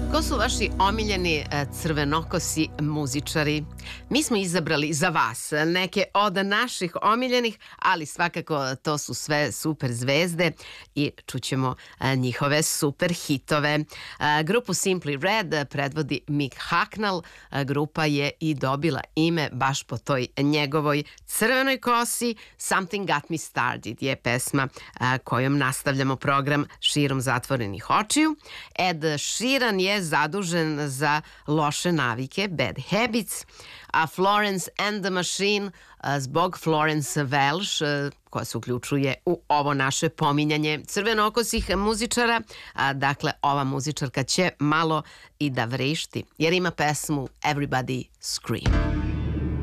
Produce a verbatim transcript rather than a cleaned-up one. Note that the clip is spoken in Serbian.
Ko su vaši omiljeni e, crvenokosi muzičari? Mi smo izabrali za vas neke od naših omiljenih, ali svakako to su sve super zvezde i čućemo e, njihove super hitove. E, grupu Simply Red predvodi Mick Hucknall. E, grupa je i dobila ime baš po toj njegovoj crvenoj kosi. Something Got Me Started je pesma e, kojom nastavljamo program širom zatvorenih očiju. Ed Sheeran je zadužen za loše navike, bad habits, a Florence and the Machine zbog Florence Welch, koja se uključuje u ovo naše pominjanje crvenokosih muzičara. Dakle, ova muzičarka će malo i da vrišti, jer ima pesmu Everybody Scream.